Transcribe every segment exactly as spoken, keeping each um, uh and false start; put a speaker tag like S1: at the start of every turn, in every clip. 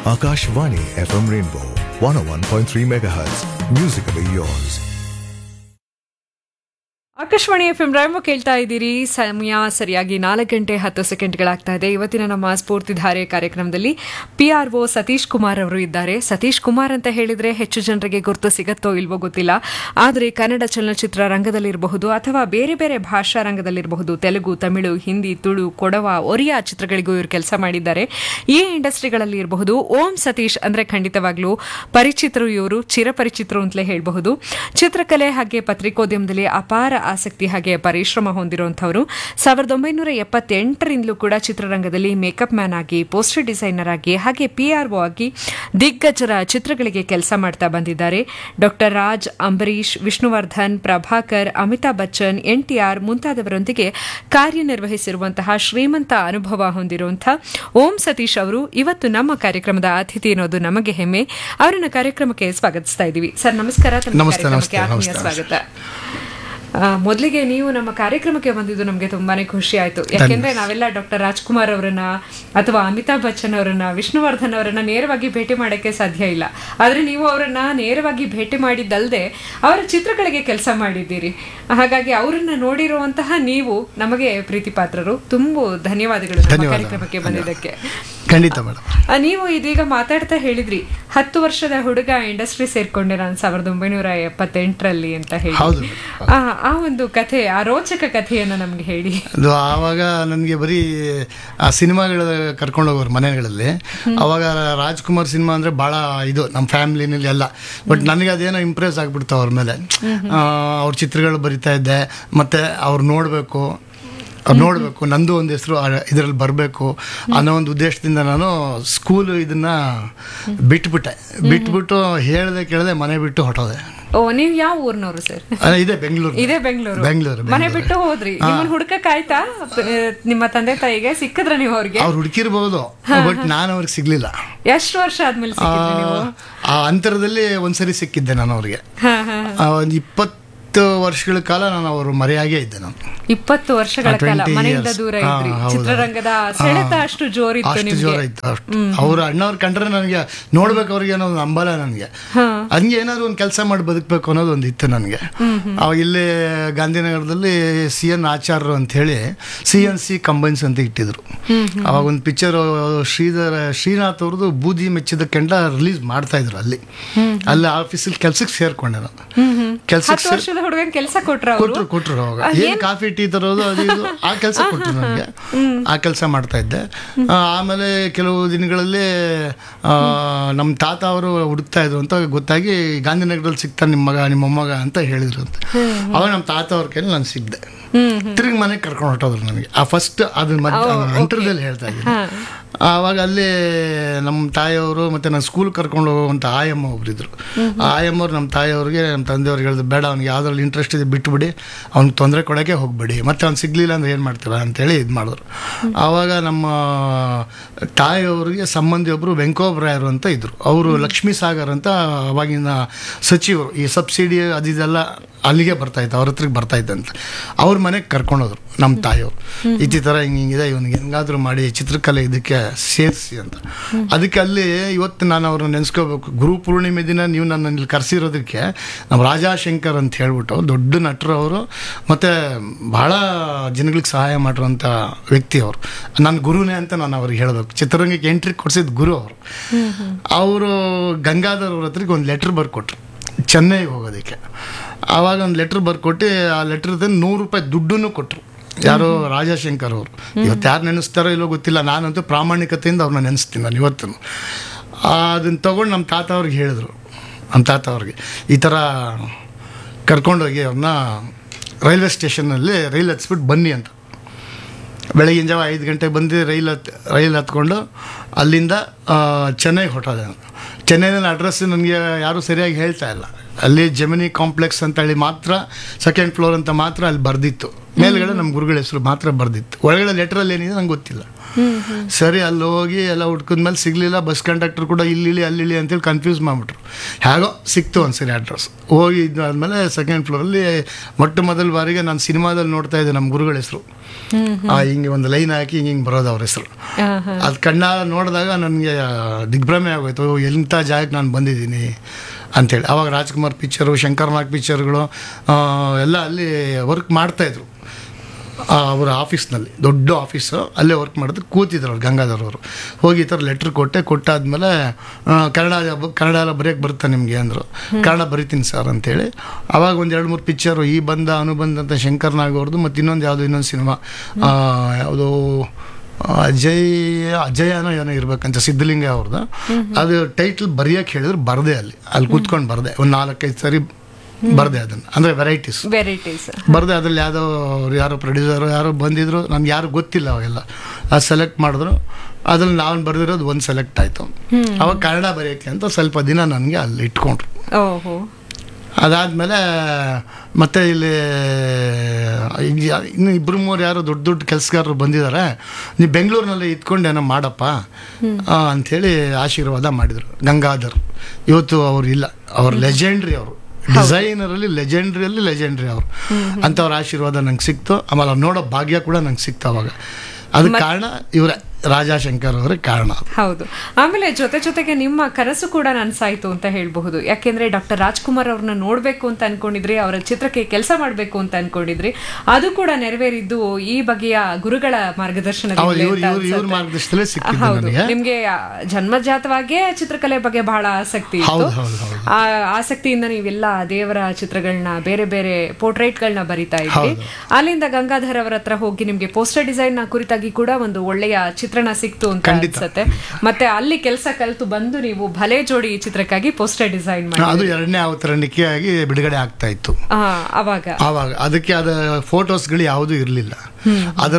S1: Akashvani F M Rainbow one oh one point three megahertz. Musically yours.
S2: Akashvani F M ರಾಯಮೋ ಕೇಳ್ತಾ ಇದ್ದೀರಿ. ಸಮಯ ಸರಿಯಾಗಿ ನಾಲ್ಕು ಗಂಟೆ ಹತ್ತು ಸೆಕೆಂಡ್ಗಳಾಗ್ತಾ ಇದೆ. ಇವತ್ತಿನ ನಮ್ಮ ಸ್ಫೂರ್ತಿಧಾರೆ ಕಾರ್ಯಕ್ರಮದಲ್ಲಿ P R O Satish Kumar ಅವರು ಇದ್ದಾರೆ. ಸತೀಶ್ ಕುಮಾರ್ ಅಂತ ಹೇಳಿದ್ರೆ ಹೆಚ್ಚು ಜನರಿಗೆ ಗುರುತು ಸಿಗತ್ತೋ ಇಲ್ವೋ ಗೊತ್ತಿಲ್ಲ, ಆದರೆ ಕನ್ನಡ ಚಲನಚಿತ್ರ ರಂಗದಲ್ಲಿರಬಹುದು ಅಥವಾ ಬೇರೆ ಬೇರೆ ಭಾಷಾ ರಂಗದಲ್ಲಿರಬಹುದು, ತೆಲುಗು, ತಮಿಳು, ಹಿಂದಿ, ತುಳು, ಕೊಡವ, ಒರಿಯಾ ಚಿತ್ರಗಳಿಗೂ ಇವರು ಕೆಲಸ ಮಾಡಿದ್ದಾರೆ. ಈ ಇಂಡಸ್ಟ್ರಿಗಳಲ್ಲಿ ಇರಬಹುದು. ಓಂ ಸತೀಶ್ ಅಂದ್ರೆ ಖಂಡಿತವಾಗ್ಲೂ ಪರಿಚಿತರು, ಇವರು ಚಿರಪರಿಚಿತರು ಅಂತಲೇ ಹೇಳಬಹುದು. ಚಿತ್ರಕಲೆ ಹಾಗೆ ಪತ್ರಿಕೋದ್ಯಮದಲ್ಲಿ ಅಪಾರ ಆಸಕ್ತಿ ಹಾಗೆ ಪರಿಶ್ರಮ ಹೊಂದಿರುವಂತವರು. ಸಾವಿರದ ಒಂಬೈನೂರ ಎಪ್ಪತ್ತೆಂಟರಿಂದಲೂ ಕೂಡ ಚಿತ್ರರಂಗದಲ್ಲಿ ಮೇಕಪ್ ಮ್ಯಾನ್ ಆಗಿ, ಪೋಸ್ಟರ್ ಡಿಸೈನರ್ ಆಗಿ ಹಾಗೆ ಪಿ ಆರ್ ಒ ಆಗಿ ದಿಗ್ಗಜರ ಚಿತ್ರಗಳಿಗೆ ಕೆಲಸ ಮಾಡ್ತಾ ಬಂದಿದ್ದಾರೆ. Doctor Raj, Ambareesh, Vishnuvardhan, Prabhakar, Amitabh Bachchan, N T R ಮುಂತಾದವರೊಂದಿಗೆ ಕಾರ್ಯನಿರ್ವಹಿಸಿರುವಂತಹ ಶ್ರೀಮಂತ ಅನುಭವ ಹೊಂದಿರುವಂತಹ ಓಂ ಸತೀಶ್ ಅವರು ಇವತ್ತು ನಮ್ಮ ಕಾರ್ಯಕ್ರಮದ ಅತಿಥಿ ಅನ್ನೋದು ನಮಗೆ ಹೆಮ್ಮೆ. ಅವರನ್ನ ಕಾರ್ಯಕ್ರಮಕ್ಕೆ ಸ್ವಾಗತಿಸ್ತಾ ಇದ್ದೀವಿ. ಸರ್ ನಮಸ್ಕಾರ. ಆತ್ಮೀಯ ಸ್ವಾಗತ. ಮೊದಲಿಗೆ ನೀವು ನಮ್ಮ ಕಾರ್ಯಕ್ರಮಕ್ಕೆ ಬಂದಿದ್ದು ನಮಗೆ ತುಂಬಾನೇ ಖುಷಿ ಆಯ್ತು. ಯಾಕೆಂದ್ರೆ ನಾವೆಲ್ಲ ಡಾಕ್ಟರ್ ರಾಜ್ಕುಮಾರ್ ಅವರನ್ನ ಅಥವಾ ಅಮಿತಾಬ್ ಬಚ್ಚನ್ ಅವರನ್ನ, ವಿಷ್ಣುವರ್ಧನ್ ಅವರನ್ನ ನೇರವಾಗಿ ಭೇಟಿ ಮಾಡಕ್ಕೆ ಸಾಧ್ಯ ಇಲ್ಲ. ಆದ್ರೆ ನೀವು ಅವರನ್ನ ನೇರವಾಗಿ ಭೇಟಿ ಮಾಡಿದ್ದಲ್ಲದೆ ಅವರ ಚಿತ್ರಗಳಿಗೆ ಕೆಲಸ ಮಾಡಿದ್ದೀರಿ. ಹಾಗಾಗಿ ಅವರನ್ನ ನೋಡಿರುವಂತಹ ನೀವು ನಮಗೆ ಪ್ರೀತಿ ಪಾತ್ರರು. ತುಂಬಾ ಧನ್ಯವಾದಗಳು ನಮ್ಮ ಕಾರ್ಯಕ್ರಮಕ್ಕೆ ಬಂದಿದ್ದಕ್ಕೆ.
S3: ಖಂಡಿತ ಮೇಡಮ್.
S2: ನೀವು ಇದೀಗ ಮಾತಾಡ್ತಾ ಹೇಳಿದ್ರಿ, ಹತ್ತು ವರ್ಷದ ಹುಡುಗ ಇಂಡಸ್ಟ್ರಿ ಸೇರ್ಕೊಂಡೆ ನಾನು ಸಾವಿರದ ಒಂಬೈನೂರ ಎಪ್ಪತ್ತೆಂಟರಲ್ಲಿ ಅಂತ ಹೇಳಿ. ಆ ಒಂದು ಕಥೆ, ಆ ರೋಚಕ ಕಥೆಯನ್ನ ನಮ್ಗೆ ಹೇಳಿ.
S3: ಅದು ಆವಾಗ ನನಗೆ ಬರೀ ಆ ಸಿನಿಮಾಗಳ ಕರ್ಕೊಂಡು ಹೋಗೋರು ಮನೆಗಳಲ್ಲಿ. ಅವಾಗ ರಾಜ್ಕುಮಾರ್ ಸಿನಿಮಾ ಅಂದ್ರೆ ಬಹಳ ಇದು ನಮ್ಮ ಫ್ಯಾಮಿಲಿನಲ್ಲಿ ಎಲ್ಲ. ಬಟ್ ನನಗೆ ಅದೇನೋ ಇಂಪ್ರೆಸ್ ಆಗ್ಬಿಡ್ತು ಅವ್ರ ಮೇಲೆ. ಅವ್ರ ಚಿತ್ರಗಳು ಬರಿತಾ ಇದ್ದೆ, ಮತ್ತೆ ಅವ್ರು ನೋಡಬೇಕು ಅವ್ರು ನೋಡಬೇಕು ನಂದು ಒಂದು ಹೆಸರು ಇದರಲ್ಲಿ ಬರಬೇಕು ಅನ್ನೋ ಒಂದು ಉದ್ದೇಶದಿಂದ ನಾನು ಸ್ಕೂಲ್ ಇದನ್ನ ಬಿಟ್ಬಿಟ್ಟೆ. ಬಿಟ್ಬಿಟ್ಟು ಹೇಳ್ದೆ ಕೇಳದೆ ಮನೆ ಬಿಟ್ಟು ಹೊಟ್ಟೋದೆ.
S2: ಓ, ನೀವು ಯಾವ ಊರ್ನವರು ಸರ್?
S3: ಇದೇ ಬೆಂಗಳೂರು.
S2: ಇದೇ ಬೆಂಗಳೂರು.
S3: ಬೆಂಗಳೂರು
S2: ಮನೆ ಬಿಟ್ಟು ಹೋದ್ರಿ. ನಿಮ್ಮನ್ನ ಹುಡುಕಕ್ಕೆ ಆಯ್ತಾ ನಿಮ್ಮ ತಂದೆ ತಾಯಿಗೆ? ಸಿಕ್ಕಿದ್ರ ನೀವು ಅವ್ರಿಗೆ?
S3: ಅವ್ರು ಹುಡುಕಿರ್ಬಹುದು, ಬಟ್ ನಾನು ಅವ್ರಿಗೆ ಸಿಗ್ಲಿಲ್ಲ.
S2: ಎಷ್ಟು ವರ್ಷ ಆದ್ಮೇಲೆ ಸಿಕ್ಕಿದ್ರಿ ನೀವು?
S3: ಆ ಅಂತರದಲ್ಲಿ ಒಂದ್ಸರಿ ಸಿಕ್ಕಿದ್ದೆ ನಾನು ಅವ್ರಿಗೆ. ಒಂದು ಇಪ್ಪತ್ತು ವರ್ಷಗಳ ಕಾಲ ನಾನು ಅವರು ಮರೆಯಾಗೇ ಇದ್ದೆ. ನಾನು
S2: ಇಪ್ಪತ್ತು ವರ್ಷಗಳ ಕಾಲ ಮನೆಯಿಂದ ದೂರ ಇದ್ರಿ. ಚಿತ್ರರಂಗದ ಸೆಳೆತ ಅಷ್ಟು ಜೋರಿತ್ತು ನಿಮ್ಗೆ?
S3: ಜೋರ ಇತ್ತು ಅಷ್ಟು. ಅವ್ರ ಅಣ್ಣವ್ರ ಕಂಡ್ರೆ ನನಗೆ ನೋಡ್ಬೇಕು ಅವ್ರಿಗೆ ಅನ್ನೋದು ನಂಬಲ್ಲ ನನಗೆ. ಹಂಗೆ ಏನಾದ್ರು ಒಂದು ಕೆಲಸ ಮಾಡಿ ಬದುಕಬೇಕು ಅನ್ನೋದು ಒಂದು ಇತ್ತು ನನಗೆ. ಅವಾಗ ಇಲ್ಲಿ ಗಾಂಧಿನಗರದಲ್ಲಿ ಸಿ ಎನ್ ಆಚಾರ್ಯರು ಅಂತ ಹೇಳಿ ಸಿ ಎನ್ ಸಿ ಕಂಬೈನ್ಸ್ ಅಂತ ಇಟ್ಟಿದ್ರು. ಅವಾಗ ಒಂದು ಪಿಕ್ಚರ್ ಶ್ರೀಧರ ಶ್ರೀನಾಥ್ ಅವ್ರದ್ದು ಬೂದಿ ಮೆಚ್ಚಿದ ಕೆಂಡ ರಿಲೀಸ್ ಮಾಡ್ತಾ ಇದ್ರು ಅಲ್ಲಿ. ಅಲ್ಲಿ ಆಫೀಸಲ್ಲಿ ಕೆಲ್ಸಕ್ಕೆ ಸೇರ್ಕೊಂಡೆ ನಾನು. ಕೆಲ್ಸಕ್ಕೆ
S2: ಹುಡುಗನ್ ಕೆಲಸ ಕೊಟ್ರು
S3: ಕೊಟ್ರು ಕೊಟ್ರು ಅವಾಗ ಏನ್ ಕಾಫಿ ಟೀ ತರೋದು ಅದು ಇದು ಆ ಕೆಲಸ ಕೊಟ್ರು ನನಗೆ. ಆ ಕೆಲಸ ಮಾಡ್ತಾ ಇದ್ದೆ. ಆಮೇಲೆ ಕೆಲವು ದಿನಗಳಲ್ಲಿ ನಮ್ಮ ತಾತ ಅವರು ಹುಡುಕ್ತಾ ಇದ್ರು ಅಂತ ಗೊತ್ತಾಗಿ ಗಾಂಧಿನಗರದಲ್ಲಿ ಸಿಗ್ತಾನೆ ನಿಮ್ಮ ಮಗ ನಿಮ್ಮ ಮೊಮ್ಮಗ ಅಂತ ಹೇಳಿದ್ರು ಅಂತ. ಅವಾಗ ನಮ್ಮ ತಾತ ಅವ್ರ ಕೈಲಿ ನಾನು ಸಿಗ್ದೆ. ತಿರುಗಿ ಮನೆಗೆ ಕರ್ಕೊಂಡು ಹೊಟ್ಟೋದ್ರು ನನಗೆ. ಆ ಫಸ್ಟ್ ಅದನ್ನ ಇಂಟರ್ವ್ಯೂದಲ್ಲಿ ಹೇಳ್ತಾ ಇದ್ದೀನಿ. ಆವಾಗ ಅಲ್ಲಿ ನಮ್ಮ ತಾಯಿಯವರು ಮತ್ತು ನಾನು ಸ್ಕೂಲ್ ಕರ್ಕೊಂಡು ಹೋಗುವಂಥ ಆಯಮ್ಮ ಒಬ್ಬರಿದ್ರು. ಆ ಆಯಮ್ಮವ್ರು ನಮ್ಮ ತಾಯಿಯವ್ರಿಗೆ ನಮ್ಮ ತಂದೆಯವ್ರಿಗೆ ಹೇಳಿದ್ರು, ಬೇಡ ಅವ್ನಿಗೆ ಯಾವ್ದ್ರಲ್ಲಿ ಇಂಟ್ರೆಸ್ಟ್ ಇದೆ ಬಿಟ್ಬಿಡಿ, ಅವ್ನಿಗೆ ತೊಂದರೆ ಕೊಡೋಕ್ಕೆ ಹೋಗ್ಬೇಡಿ, ಮತ್ತು ಅವ್ನು ಸಿಗಲಿಲ್ಲ ಅಂದ್ರೆ ಏನು ಮಾಡ್ತೀರಾ ಅಂತೇಳಿ ಇದು ಮಾಡಿದ್ರು. ಆವಾಗ ನಮ್ಮ ತಾಯಿಯವ್ರಿಗೆ ಸಂಬಂಧಿಯೊಬ್ಬರು ವೆಂಕೋಬ್ರಾಯರು ಅಂತ ಇದ್ದರು. ಅವರು ಲಕ್ಷ್ಮೀ ಸಾಗರ್ ಅಂತ ಅವಾಗಿನ ಸಚಿವರು, ಈ ಸಬ್ಸಿಡಿ ಅದಿದೆಲ್ಲ ಅಲ್ಲಿಗೆ ಬರ್ತಾಯಿತ್ತು, ಅವ್ರ ಹತ್ರಕ್ಕೆ ಬರ್ತಾಯಿದ್ದಂತ. ಅವ್ರ ಮನೆಗೆ ಕರ್ಕೊಂಡೋದ್ರು ನಮ್ಮ ತಾಯಿಯವರು. ಈ ಥರ ಹಿಂಗೆ ಹಿಂಗಿದೆ, ಇವನಿಗೆ ಹೆಂಗಾದರೂ ಮಾಡಿ ಚಿತ್ರಕಲೆ ಇದಕ್ಕೆ ಸೇರಿಸಿ ಅಂತ. ಅದಕ್ಕೆ ಅಲ್ಲಿ ಇವತ್ತು ನಾನು ಅವ್ರನ್ನ ನೆನೆಸ್ಕೋಬೇಕು. ಗುರು ಪೂರ್ಣಿಮೆ ದಿನ ನೀವು ನನ್ನ ಇಲ್ಲಿ ಕರೆಸಿರೋದಕ್ಕೆ ನಮ್ಮ ರಾಜಾಶಂಕರ್ ಅಂತ ಹೇಳ್ಬಿಟ್ಟು ದೊಡ್ಡ ನಟರು ಅವರು, ಮತ್ತು ಭಾಳ ಜನಗಳಿಗೆ ಸಹಾಯ ಮಾಡಿರೋಂಥ ವ್ಯಕ್ತಿ ಅವರು. ನನ್ನ ಗುರುನೇ ಅಂತ ನಾನು ಅವ್ರಿಗೆ ಹೇಳಬೇಕು. ಚಿತ್ರರಂಗಕ್ಕೆ ಎಂಟ್ರಿ ಕೊಡಿಸಿದ ಗುರು ಅವರು. ಅವರು ಗಂಗಾಧರ್ ಅವ್ರ ಹತ್ರಕ್ಕೆ ಒಂದು ಲೆಟ್ರ್ ಬರ್ಕೊಟ್ರು ಚೆನ್ನೈಗೆ ಹೋಗೋದಕ್ಕೆ. ಆವಾಗ ಒಂದು ಲೆಟ್ರ್ ಬರ್ಕೊಟ್ಟು ಆ ಲೆಟ್ರ್ ನೂರು ರೂಪಾಯಿ ದುಡ್ಡನ್ನು ಕೊಟ್ಟರು. ಯಾರೋ ರಾಜಶಂಕರ್ ಅವರು. ಇವತ್ತು ಯಾರು ನೆನೆಸ್ತಾರೋ ಇಲ್ಲೋ ಗೊತ್ತಿಲ್ಲ, ನಾನಂತೂ ಪ್ರಾಮಾಣಿಕತೆಯಿಂದ ಅವ್ರನ್ನ ನೆನೆಸ್ತೀನಿ ನಾನು ಇವತ್ತು. ಅದನ್ನು ತೊಗೊಂಡು ನಮ್ಮ ತಾತ ಅವ್ರಿಗೆ ಹೇಳಿದ್ರು. ನಮ್ಮ ತಾತ ಅವ್ರಿಗೆ ಈ ಥರ ಕರ್ಕೊಂಡೋಗಿ ಅವ್ರನ್ನ ರೈಲ್ವೆ ಸ್ಟೇಷನ್ನಲ್ಲಿ ರೈಲ್ ಹತ್ಸ್ಬಿಟ್ಟು ಬನ್ನಿ ಅಂತ. ಬೆಳಗಿನ ಜಾವ ಐದು ಗಂಟೆಗೆ ಬಂದು ರೈಲ್ ಹತ್ ರೈಲ್ ಹತ್ಕೊಂಡು ಅಲ್ಲಿಂದ ಚೆನ್ನೈಗೆ ಹೊಟ್ಟೋದೆ. ಚೆನ್ನೈನಲ್ಲಿ ಅಡ್ರೆಸ್ ನನಗೆ ಯಾರೂ ಸರಿಯಾಗಿ ಹೇಳ್ತಾ ಇಲ್ಲ. ಅಲ್ಲಿ ಜೆಮಿನಿ ಕಾಂಪ್ಲೆಕ್ಸ್ ಅಂತ ಹೇಳಿ ಮಾತ್ರ ಸೆಕೆಂಡ್ ಫ್ಲೋರ್ ಅಂತ ಮಾತ್ರ ಅಲ್ಲಿ ಬರ್ದಿತ್ತು. ಮೇಲ್ಗಡೆ ನಮ್ಮ ಗುರುಗಳ ಹೆಸರು ಮಾತ್ರ ಬರ್ದಿತ್ತು. ಒಳಗಡೆ ಲೆಟ್ರಲ್ಲಿ ಏನಿದೆ ನಂಗೆ ಗೊತ್ತಿಲ್ಲ. ಸರಿ ಅಲ್ಲಿ ಹೋಗಿ ಎಲ್ಲ ಹುಡ್ಕಿದ್ಮೇಲೆ ಸಿಗಲಿಲ್ಲ. ಬಸ್ ಕಂಡಕ್ಟರ್ ಕೂಡ ಇಲ್ಲಿ ಇಳಿ ಅಲ್ಲಿ ಇಳಿ ಅಂತೇಳಿ ಕನ್ಫ್ಯೂಸ್ ಮಾಡಿಬಿಟ್ರು. ಹೇಗೋ ಸಿಕ್ತು ಒಂದ್ಸರಿ ಅಡ್ರೆಸ್. ಹೋಗಿ ಇದಾದ್ಮೇಲೆ ಸೆಕೆಂಡ್ ಫ್ಲೋರಲ್ಲಿ ಮೊಟ್ಟ ಮೊದಲ ಬಾರಿಗೆ ನಾನು ಸಿನಿಮಾದಲ್ಲಿ ನೋಡ್ತಾ ಇದ್ದೆ ನಮ್ಮ ಗುರುಗಳ ಹೆಸರು. ಹಿಂಗೆ ಒಂದು ಲೈನ್ ಹಾಕಿ ಹಿಂಗೆ ಹಿಂಗೆ ಬರೋದು ಅವ್ರ ಹೆಸರು. ಅದು ಕಣ್ಣ ನೋಡಿದಾಗ ನನಗೆ ದಿಗ್ಭ್ರಮೆ ಆಗೋಯ್ತು, ಎಂಥ ಜಾಗಕ್ಕೆ ನಾನು ಬಂದಿದ್ದೀನಿ ಅಂಥೇಳಿ. ಆವಾಗ ರಾಜ್ಕುಮಾರ್ ಪಿಕ್ಚರು, ಶಂಕರ್ ನಾಗ್ ಪಿಕ್ಚರ್ಗಳು ಎಲ್ಲ ಅಲ್ಲಿ ವರ್ಕ್ ಮಾಡ್ತಾಯಿದ್ರು. ಅವರ ಆಫೀಸ್ನಲ್ಲಿ, ದೊಡ್ಡ ಆಫೀಸು, ಅಲ್ಲೇ ವರ್ಕ್ ಮಾಡಿದ್ರು. ಕೂತಿದ್ರು ಅವ್ರು ಗಂಗಾಧರ್ ಅವರು. ಹೋಗಿ ಈ ಥರ ಲೆಟ್ರ್ ಕೊಟ್ಟೆ. ಕೊಟ್ಟಾದ್ಮೇಲೆ ಕನ್ನಡ ಕನ್ನಡ ಎಲ್ಲ ಬರೆಯೋಕ್ಕೆ ಬರುತ್ತಾ ನಿಮಗೆ ಅಂದರು. ಕನ್ನಡ ಬರಿತೀನಿ ಸರ್ ಅಂತೇಳಿ. ಆವಾಗ ಒಂದು ಎರಡು ಮೂರು ಪಿಕ್ಚರು, ಈ ಬಂದ ಅನುಬಂಧ ಅಂತ ಶಂಕರ್ ನಾಗ್ ಅವ್ರದ್ದು, ಮತ್ತು ಇನ್ನೊಂದು ಯಾವುದೋ ಇನ್ನೊಂದು ಸಿನಿಮಾ ಯಾವುದೋ ಅಜಯ್ ಅಜಯನೋ ಏನೋ ಇರ್ಬೇಕಂತ ಸಿದ್ಧಲಿಂಗ ಅವ್ರದ್ದು. ಅದು ಟೈಟ್ಲ್ ಬರೆಯೋಕ್ಕೆ ಹೇಳಿದ್ರು, ಬರದೆ ಅಲ್ಲಿ ಅಲ್ಲಿ ಕೂತ್ಕೊಂಡು ಬರದೆ ಒಂದು ನಾಲ್ಕೈದು ಸರಿ ಬರ್ದೆ ಅದನ್ನು. ಅಂದರೆ ವೆರೈಟೀಸ್
S2: ವೆರೈಟೀಸ್
S3: ಬರ್ದೆ. ಅದ್ರಲ್ಲಿ ಯಾವುದೋ ಯಾರೋ ಪ್ರೊಡ್ಯೂಸರು ಯಾರೋ ಬಂದಿದ್ರು, ನಮ್ಗೆ ಯಾರು ಗೊತ್ತಿಲ್ಲ ಅವಾಗೆಲ್ಲ. ಅದು ಸೆಲೆಕ್ಟ್ ಮಾಡಿದ್ರು. ಅದ್ರಲ್ಲಿ ನಾನು ಬರೆದಿರೋದು ಒಂದು ಸೆಲೆಕ್ಟ್ ಆಯಿತು. ಅವಾಗ ಕನ್ನಡ ಬರೆಯೋಕ್ಕೆ ಅಂತ ಸ್ವಲ್ಪ ದಿನ ನನಗೆ ಅಲ್ಲಿ ಇಟ್ಕೊಂಡ್ರು.
S2: ಓಹೋ.
S3: ಅದಾದಮೇಲೆ ಮತ್ತೆ ಇಲ್ಲಿ ಇನ್ನು ಇಬ್ಬರು ಮೂರು ಯಾರು ದೊಡ್ಡ ದೊಡ್ಡ ಕೆಲಸಗಾರರು ಬಂದಿದ್ದಾರೆ, ನೀವು ಬೆಂಗಳೂರಿನಲ್ಲಿ ಇದ್ಕೊಂಡು ಏನೋ ಮಾಡಪ್ಪ ಅಂಥೇಳಿ ಆಶೀರ್ವಾದ ಮಾಡಿದರು. ಗಂಗಾಧರ್ ಇವತ್ತು ಅವರು ಇಲ್ಲ, ಅವ್ರು ಲೆಜೆಂಡ್ರಿ. ಅವರು ಡಿಸೈನರಲ್ಲಿ ಲೆಜೆಂಡ್ರಿಯಲ್ಲಿ ಲೆಜೆಂಡ್ರಿ ಅವರು. ಅಂಥವ್ರ ಆಶೀರ್ವಾದ ನಂಗೆ ಸಿಕ್ತು. ಆಮೇಲೆ ಅವ್ರು ನೋಡೋ ಭಾಗ್ಯ ಕೂಡ ನಂಗೆ ಸಿಕ್ತು ಅವಾಗ. ಅದಕ್ಕೆ ಕಾರಣ ಇವರೇ, ರಾಜಾಶಂಕರ್ ಅವರೇ ಕಾರಣ.
S2: ಹೌದು. ಆಮೇಲೆ ಜೊತೆ ಜೊತೆಗೆ ನಿಮ್ಮ ಕನಸು ಕೂಡ ನನ್ಸಾಯ್ತು ಅಂತ ಹೇಳಬಹುದು. ಯಾಕೆಂದ್ರೆ ಡಾಕ್ಟರ್ ರಾಜ್ಕುಮಾರ್ ಅವ್ರನ್ನ ನೋಡ್ಬೇಕು ಅಂತ ಅನ್ಕೊಂಡಿದ್ರಿ, ಅವರ ಚಿತ್ರಕ್ಕೆ ಕೆಲಸ ಮಾಡಬೇಕು ಅಂತ ಅನ್ಕೊಂಡಿದ್ರಿ. ಅದು ಕೂಡ ನೆರವೇರಿದ್ದು ಈ ಬಗೆಯ ಗುರುಗಳ ಮಾರ್ಗದರ್ಶನದಲ್ಲಿ. ಹೌದು, ನಿಮ್ಗೆ ಜನ್ಮಜಾತವಾಗಿಯೇ ಚಿತ್ರಕಲೆ ಬಗ್ಗೆ ಬಹಳ ಆಸಕ್ತಿ ಇತ್ತು. ಆ ಆಸಕ್ತಿಯಿಂದ ನೀವೆಲ್ಲ ದೇವರ ಚಿತ್ರಗಳನ್ನ, ಬೇರೆ ಬೇರೆ ಪೋರ್ಟ್ರೇಟ್ಗಳನ್ನ ಬರಿತಾ ಇದ್ರಿ. ಅಲ್ಲಿಂದ ಗಂಗಾಧರ್ ಅವರ ಹತ್ರ ಹೋಗಿ ನಿಮ್ಗೆ ಪೋಸ್ಟರ್ ಡಿಸೈನ್ ನ ಕುರಿತಾಗಿ ಕೂಡ ಒಂದು ಒಳ್ಳೆಯ ಚಿತ್ರಣ ಸಿಕ್ತು ಅಂತ ಅನ್ಸುತ್ತೆ. ಮತ್ತೆ ಅಲ್ಲಿ ಕೆಲಸ ಕಲಿತು ಬಂದು ನೀವು ಭಲೆ ಜೋಡಿ ಚಿತ್ರಕ್ಕಾಗಿ ಪೋಸ್ಟರ್ ಡಿಸೈನ್ ಮಾಡಿ
S3: ಅದು ಎರಡನೇ ಅವತರಣಿಕೆಯಾಗಿ ಬಿಡುಗಡೆ ಆಗ್ತಾ ಇತ್ತು
S2: ಅವಾಗ.
S3: ಅವಾಗ ಅದಕ್ಕೆ ಅದ ಫೋಟೋಸ್ಗಳು ಯಾವುದೂ ಇರಲಿಲ್ಲ. ಅದರ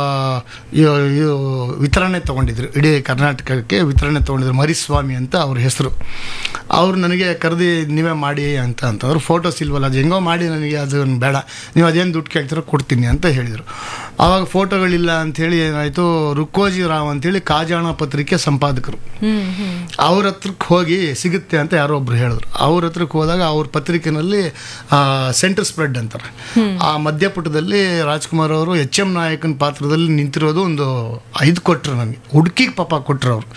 S3: ವಿತರಣೆ ತಗೊಂಡಿದ್ರು, ಇಡೀ ಕರ್ನಾಟಕಕ್ಕೆ ವಿತರಣೆ ತಗೊಂಡಿದ್ರು. ಮರಿಸ್ವಾಮಿ ಅಂತ ಅವ್ರ ಹೆಸರು. ಅವ್ರು ನನಗೆ ಕರೆದಿ ನೀವೇ ಮಾಡಿ ಅಂತ ಅಂತಂದ್ರು. ಫೋಟೋಸ್ ಇಲ್ವಲ್ಲ, ಅದು ಹೆಂಗೋ ಮಾಡಿ, ನನಗೆ ಅದನ್ನು ಬೇಡ, ನೀವು ಅದೇನು ದುಡ್ಡು ಕೇಳ್ತೀರೋ ಕೊಡ್ತೀನಿ ಅಂತ ಹೇಳಿದರು. ಆವಾಗ ಫೋಟೋಗಳಿಲ್ಲ ಅಂಥೇಳಿ ಏನಾಯಿತು, ರುಕ್ಕೋಜಿ ರಾವ್ ಅಂತೇಳಿ ಕಾಜಾಣ ಪತ್ರಿಕೆ ಸಂಪಾದಕರು, ಅವ್ರ ಹತ್ರಕ್ಕೆ ಹೋಗಿ ಸಿಗುತ್ತೆ ಅಂತ ಯಾರೋ ಒಬ್ರು ಹೇಳಿದ್ರು. ಅವ್ರ ಹತ್ರಕ್ಕೆ ಹೋದಾಗ ಅವ್ರ ಪತ್ರಿಕೆನಲ್ಲಿ ಸೆಂಟರ್ ಸ್ಪ್ರೆಡ್ ಅಂತಾರೆ, ಆ ಮಧ್ಯಪುಟದಲ್ಲಿ ರಾಜ್ಕುಮಾರ್ ಅವರು ಎಚ್ ಎಂ ನಾಯಕನ ಪಾತ್ರದಲ್ಲಿ ನಿಂತಿರೋದು ಒಂದು ಐದು ಕೊಟ್ಟರು. ನನಗೆ ಹುಡುಕಿಗೆ ಪಾಪ ಕೊಟ್ಟರು ಅವರು.